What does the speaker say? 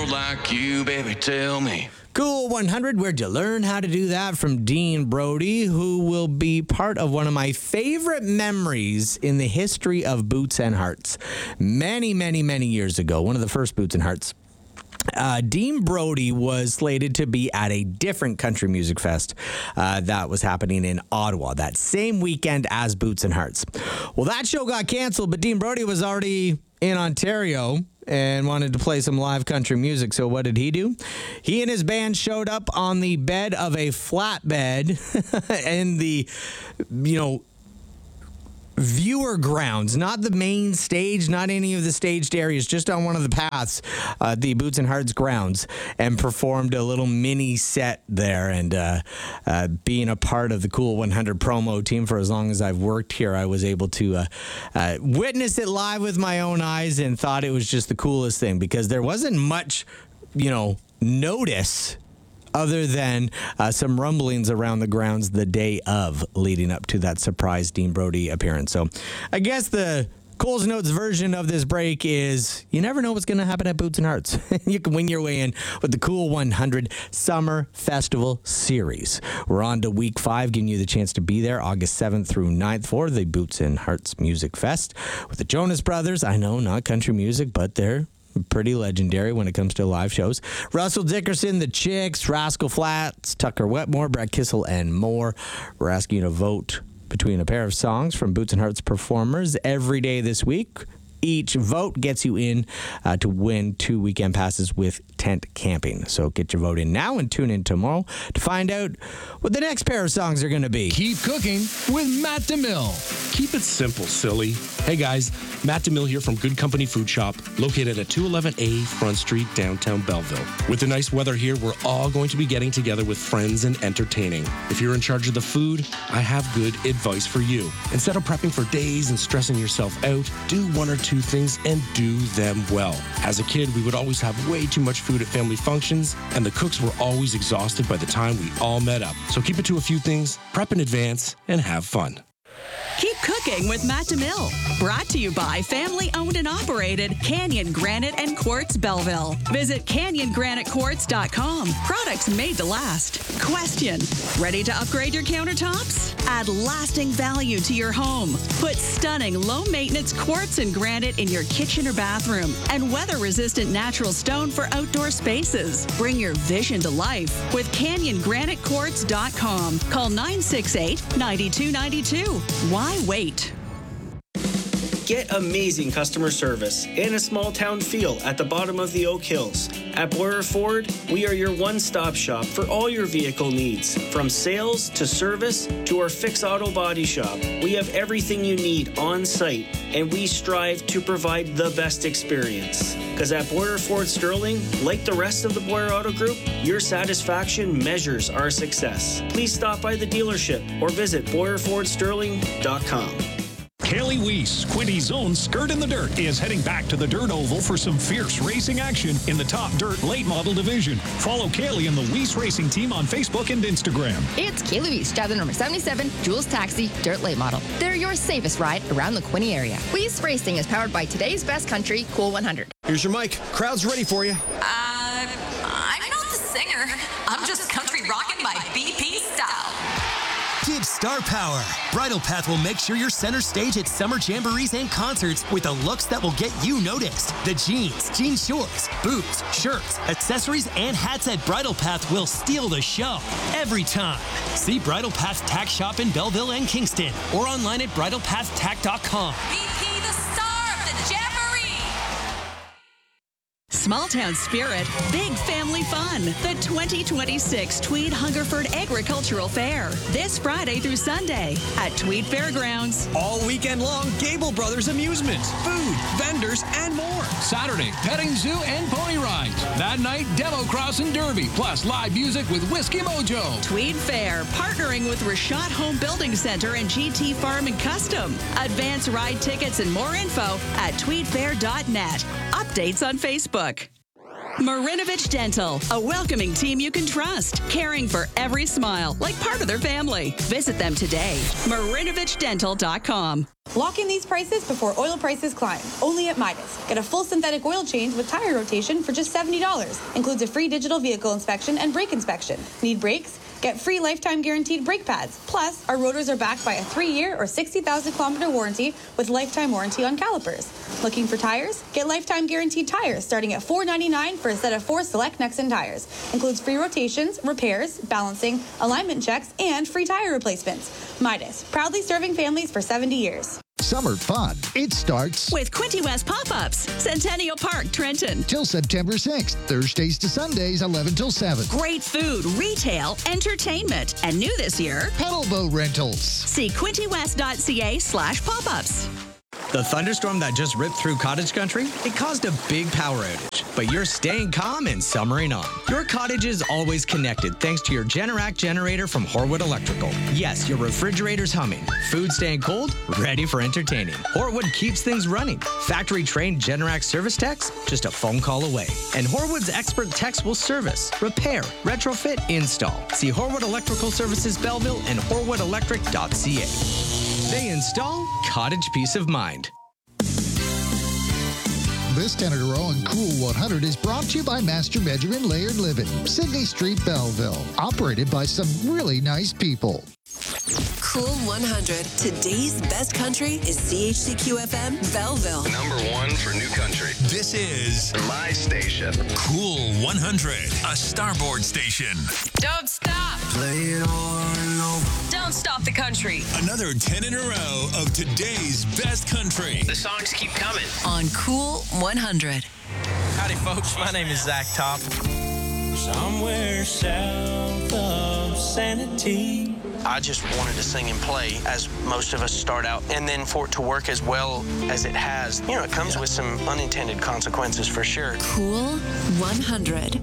world like you, baby, tell me. Cool 100, where'd you learn how to do that? From Dean Brody, who will be part of one of my favorite memories in the history of Boots and Hearts. Many, many, many years ago, one of the first Boots and Hearts. Dean Brody was slated to be at a different country music fest that was happening in Ottawa that same weekend as Boots and Hearts. Well, that show got canceled, but Dean Brody was already in Ontario and wanted to play some live country music. So what did he do? He and his band showed up on the bed of a flatbed in the, viewer grounds, not the main stage, not any of the staged areas, just on one of the paths, the Boots and Hearts grounds, and performed a little mini set there. And being a part of the Cool 100 promo team for as long as I've worked here, I was able to witness it live with my own eyes and thought it was just the coolest thing, because there wasn't much, notice other than some rumblings around the grounds the day of, leading up to that surprise Dean Brody appearance. So I guess the Coles Notes version of this break is you never know what's going to happen at Boots and Hearts. You can win your way in with the Cool 100 Summer Festival Series. We're on to week 5, giving you the chance to be there August 7th through 9th for the Boots and Hearts Music Fest with the Jonas Brothers. I know, not country music, but they're pretty legendary when it comes to live shows. Russell Dickerson, The Chicks, Rascal Flatts, Tucker Wetmore, Brad Kissel, and more. We're asking you to vote between a pair of songs from Boots and Hearts performers every day this week. Each vote gets you in to win 2 weekend passes with tent camping. So get your vote in now and tune in tomorrow to find out what the next pair of songs are going to be. Keep cooking with Matt DeMille. Keep it simple, silly. Hey guys, Matt DeMille here from Good Company Food Shop, located at 211A Front Street, downtown Belleville. With the nice weather here, we're all going to be getting together with friends and entertaining. If you're in charge of the food, I have good advice for you. Instead of prepping for days and stressing yourself out, do 1 or 2 things and do them well. As a kid, we would always have way too much food at family functions, and the cooks were always exhausted by the time we all met up. So keep it to a few things, prep in advance, and have fun. Keep cooking with Matt DeMille. Brought to you by family-owned and operated Canyon Granite and Quartz Belleville. Visit canyonGraniteQuartz.com. Products made to last. Question: ready to upgrade your countertops? Add lasting value to your home. Put stunning low-maintenance quartz and granite in your kitchen or bathroom, and weather-resistant natural stone for outdoor spaces. Bring your vision to life with canyonGraniteQuartz.com. Call 968-9292. Why wait? Get amazing customer service and a small town feel at the bottom of the Oak Hills. At Boyer Ford, we are your one-stop shop for all your vehicle needs. From sales to service to our Fix Auto Body Shop, we have everything you need on site, and we strive to provide the best experience. Because at Boyer Ford Sterling, like the rest of the Boyer Auto Group, your satisfaction measures our success. Please stop by the dealership or visit BoyerFordSterling.com. Kaylee Weiss, Quinty's own Skirt in the Dirt, is heading back to the Dirt Oval for some fierce racing action in the top dirt late model division. Follow Kaylee and the Weiss Racing Team on Facebook and Instagram. It's Kaylee Weiss, driver number 77, Jules Taxi, Dirt Late Model. They're your safest ride around the Quinty area. Weiss Racing is powered by today's best country, Cool 100. Here's your mic. Crowd's ready for you. I'm not the singer. I'm just country rocking my BP style. Give star power. Bridal Path will make sure you're center stage at summer jamborees and concerts with the looks that will get you noticed. The jeans, jean shorts, boots, shirts, accessories, and hats at Bridal Path will steal the show every time. See Bridal Path Tack Shop in Belleville and Kingston or online at bridalpathtack.com. BP, the star of the jamboree. Small town spirit, big family fun. The 2026 Tweed Hungerford Agricultural Fair. This Friday through Sunday at Tweed Fairgrounds. All weekend long, Gable Brothers amusements, food, vendors, and more. Saturday, petting zoo and pony rides. That night, demo cross and derby, plus live music with Whiskey Mojo. Tweed Fair, partnering with Rashad Home Building Center and GT Farm and Custom. Advance ride tickets and more info at tweedfair.net. Updates on Facebook. Marinovich Dental, a welcoming team you can trust, caring for every smile like part of their family. Visit them today. MarinovichDental.com. Lock in these prices before oil prices climb. Only at Midas. Get a full synthetic oil change with tire rotation for just $70. Includes a free digital vehicle inspection and brake inspection. Need brakes? Get free lifetime guaranteed brake pads. Plus, our rotors are backed by a 3-year or 60,000-kilometer warranty with lifetime warranty on calipers. Looking for tires? Get lifetime guaranteed tires starting at $4.99 for a set of 4 select Nexen tires. Includes free rotations, repairs, balancing, alignment checks, and free tire replacements. Midas, proudly serving families for 70 years. Summer fun. It starts with Quinty West Pop-Ups, Centennial Park, Trenton. Till September 6th, Thursdays to Sundays, 11 till 7. Great food, retail, entertainment, and new this year, pedal boat rentals. See quintywest.ca/pop-ups. The thunderstorm that just ripped through cottage country, it caused a big power outage, but you're staying calm and summering on. Your cottage is always connected thanks to your Generac generator from Horwood Electrical. Yes, your refrigerator's humming, food staying cold, ready for entertaining. Horwood keeps things running. Factory-trained Generac service techs, just a phone call away. And Horwood's expert techs will service, repair, retrofit, install. See Horwood Electrical Services Belleville and horwoodelectric.ca. They install cottage peace of mind. This 10 in a row on Cool 100 is brought to you by Master Bedroom and Layered Living, Sydney Street, Belleville. Operated by some really nice people. Cool 100. Today's best country is CHCQ-FM Belleville. Number 1 for new country. This is my station. Cool 100, a Starboard station. Don't stop. Play it over and over. Don't stop the country. Another 10 in a row of today's best country. The songs keep coming. On Cool 100. Howdy, folks. My name is Zach Top. Somewhere south of Sanity. I just wanted to sing and play, as most of us start out, and then for it to work as well as it has, it comes with some unintended consequences for sure. Cool 100.